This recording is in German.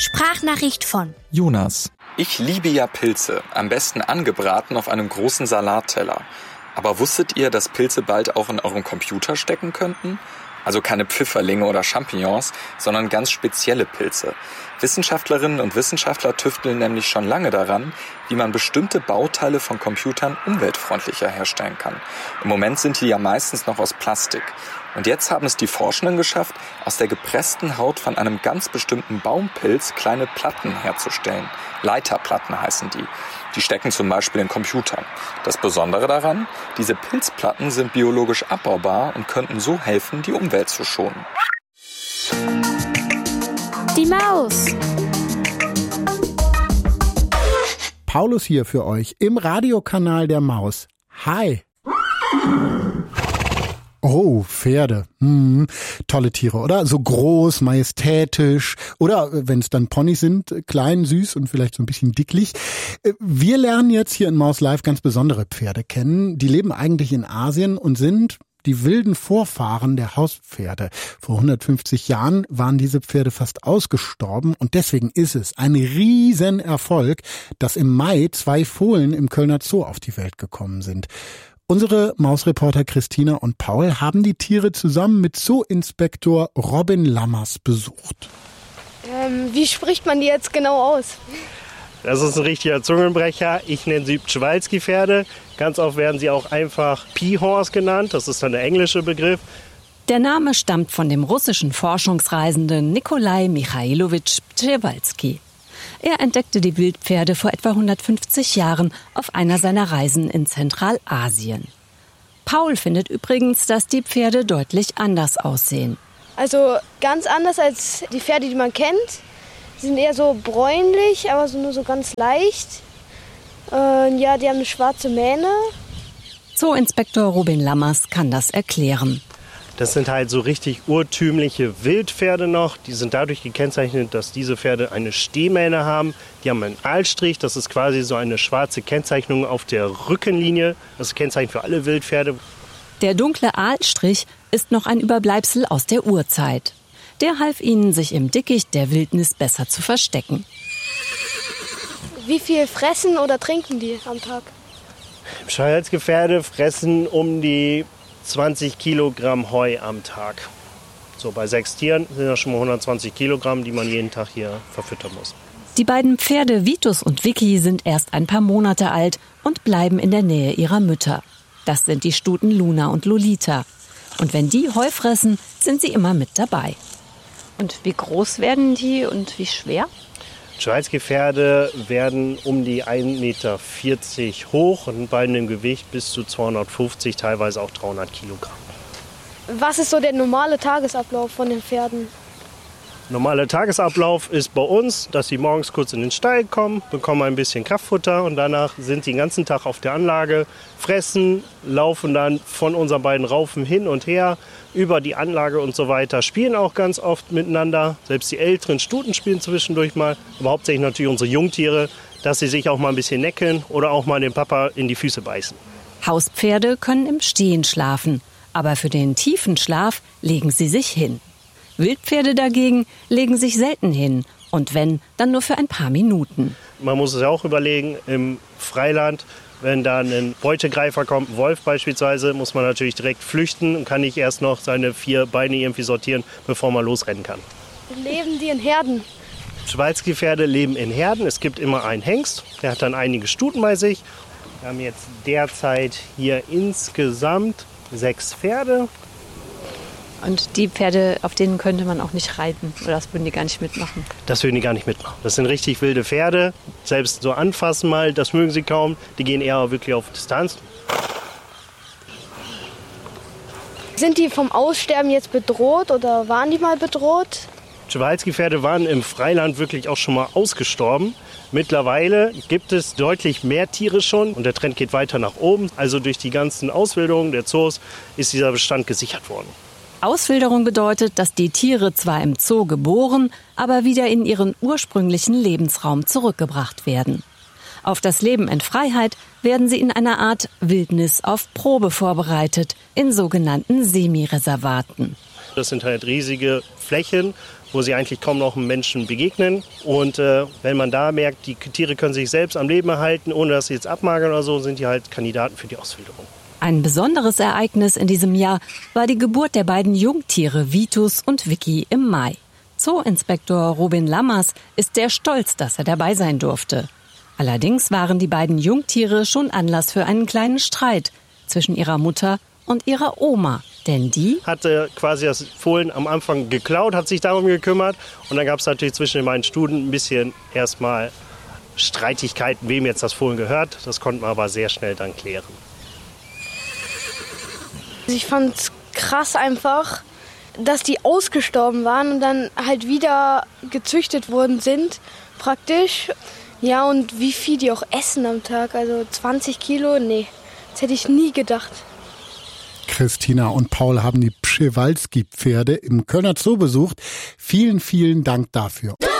Sprachnachricht von Jonas. Ich liebe ja Pilze, am besten angebraten auf einem großen Salatteller. Aber wusstet ihr, dass Pilze bald auch in eurem Computer stecken könnten? Also keine Pfifferlinge oder Champignons, sondern ganz spezielle Pilze. Wissenschaftlerinnen und Wissenschaftler tüfteln nämlich schon lange daran, wie man bestimmte Bauteile von Computern umweltfreundlicher herstellen kann. Im Moment sind die ja meistens noch aus Plastik. Und jetzt haben es die Forschenden geschafft, aus der gepressten Haut von einem ganz bestimmten Baumpilz kleine Platten herzustellen. Leiterplatten heißen die. Die stecken zum Beispiel in Computern. Das Besondere daran, diese Pilzplatten sind biologisch abbaubar und könnten so helfen, die Umwelt zu schonen. Die Maus. Paulus hier für euch im Radiokanal der Maus. Hi. Oh, Pferde. Tolle Tiere, oder? So groß, majestätisch. Oder, wenn es dann Ponys sind, klein, süß und vielleicht so ein bisschen dicklich. Wir lernen jetzt hier in Maus Live ganz besondere Pferde kennen. Die leben eigentlich in Asien und sind die wilden Vorfahren der Hauspferde. Vor 150 Jahren waren diese Pferde fast ausgestorben und deswegen ist es ein Riesenerfolg, dass im Mai 2 Fohlen im Kölner Zoo auf die Welt gekommen sind. Unsere Mausreporter Christina und Paul haben die Tiere zusammen mit Zooinspektor Robin Lammers besucht. Wie spricht man die jetzt genau aus? Das ist ein richtiger Zungenbrecher. Ich nenne sie Przewalski-Pferde. Ganz oft werden sie auch einfach Peahorse genannt. Das ist dann der englische Begriff. Der Name stammt von dem russischen Forschungsreisenden Nikolai Michailowitsch Przewalski. Er entdeckte die Wildpferde vor etwa 150 Jahren auf einer seiner Reisen in Zentralasien. Paul findet übrigens, dass die Pferde deutlich anders aussehen. Also ganz anders als die Pferde, die man kennt. Sie sind eher so bräunlich, aber nur so ganz leicht. Ja, die haben eine schwarze Mähne. Zooinspektor Robin Lammers kann das erklären. Das sind halt so richtig urtümliche Wildpferde noch. Die sind dadurch gekennzeichnet, dass diese Pferde eine Stehmähne haben. Die haben einen Aalstrich, das ist quasi so eine schwarze Kennzeichnung auf der Rückenlinie. Das ist Kennzeichen für alle Wildpferde. Der dunkle Aalstrich ist noch ein Überbleibsel aus der Urzeit. Der half ihnen, sich im Dickicht der Wildnis besser zu verstecken. Wie viel fressen oder trinken die am Tag? Przewalski-Pferde fressen um die 20 Kilogramm Heu am Tag. So bei 6 Tieren sind das schon mal 120 Kilogramm, die man jeden Tag hier verfüttern muss. Die beiden Pferde Vitus und Vicky sind erst ein paar Monate alt und bleiben in der Nähe ihrer Mütter. Das sind die Stuten Luna und Lolita. Und wenn die Heu fressen, sind sie immer mit dabei. Und wie groß werden die und wie schwer? Przewalski-Pferde werden um die 1,40 Meter hoch und bei einem Gewicht bis zu 250, teilweise auch 300 Kilogramm. Was ist so der normale Tagesablauf von den Pferden? Normaler Tagesablauf ist bei uns, dass sie morgens kurz in den Stall kommen, bekommen ein bisschen Kraftfutter und danach sind sie den ganzen Tag auf der Anlage, fressen, laufen dann von unseren beiden Raufen hin und her über die Anlage und so weiter, spielen auch ganz oft miteinander. Selbst die älteren Stuten spielen zwischendurch mal, aber hauptsächlich natürlich unsere Jungtiere, dass sie sich auch mal ein bisschen necken oder auch mal den Papa in die Füße beißen. Hauspferde können im Stehen schlafen, aber für den tiefen Schlaf legen sie sich hin. Wildpferde dagegen legen sich selten hin und wenn, dann nur für ein paar Minuten. Man muss es ja auch überlegen, im Freiland, wenn da ein Beutegreifer kommt, ein Wolf beispielsweise, muss man natürlich direkt flüchten und kann nicht erst noch seine 4 Beine irgendwie sortieren, bevor man losrennen kann. Leben die in Herden? Przewalski-Pferde leben in Herden. Es gibt immer einen Hengst, der hat dann einige Stuten bei sich. Wir haben jetzt derzeit hier insgesamt 6 Pferde. Und die Pferde, auf denen könnte man auch nicht reiten oder das würden die gar nicht mitmachen? Das würden die gar nicht mitmachen. Das sind richtig wilde Pferde. Selbst so anfassen mal, das mögen sie kaum. Die gehen eher wirklich auf Distanz. Sind die vom Aussterben jetzt bedroht oder waren die mal bedroht? Przewalski-Pferde waren im Freiland wirklich auch schon mal ausgestorben. Mittlerweile gibt es deutlich mehr Tiere schon und der Trend geht weiter nach oben. Also durch die ganzen Auswilderungen der Zoos ist dieser Bestand gesichert worden. Auswilderung bedeutet, dass die Tiere zwar im Zoo geboren, aber wieder in ihren ursprünglichen Lebensraum zurückgebracht werden. Auf das Leben in Freiheit werden sie in einer Art Wildnis auf Probe vorbereitet, in sogenannten Semireservaten. Das sind halt riesige Flächen, wo sie eigentlich kaum noch einem Menschen begegnen. Und wenn man da merkt, die Tiere können sich selbst am Leben erhalten, ohne dass sie jetzt abmagern oder so, sind die halt Kandidaten für die Auswilderung. Ein besonderes Ereignis in diesem Jahr war die Geburt der beiden Jungtiere Vitus und Vicky im Mai. Zooinspektor Robin Lammers ist sehr stolz, dass er dabei sein durfte. Allerdings waren die beiden Jungtiere schon Anlass für einen kleinen Streit zwischen ihrer Mutter und ihrer Oma. Denn die hatte quasi das Fohlen am Anfang geklaut, hat sich darum gekümmert. Und dann gab es natürlich zwischen den beiden Studen ein bisschen erstmal Streitigkeiten, wem jetzt das Fohlen gehört. Das konnten wir aber sehr schnell dann klären. Ich fand es krass einfach, dass die ausgestorben waren und dann halt wieder gezüchtet worden sind, praktisch. Ja, und wie viel die auch essen am Tag, also 20 Kilo, nee, das hätte ich nie gedacht. Christina und Paul haben die Przewalski-Pferde im Kölner Zoo besucht. Vielen, vielen Dank dafür.